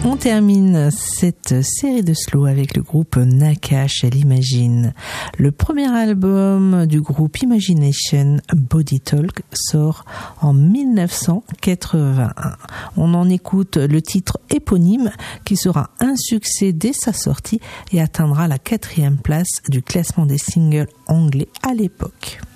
On termine cette série de slow avec le groupe Nakash, elle imagine. Le premier album du groupe Imagination, Body Talk, sort en 1981. On en écoute le titre éponyme qui sera un succès dès sa sortie et atteindra la 4e place du classement des singles anglais à l'époque.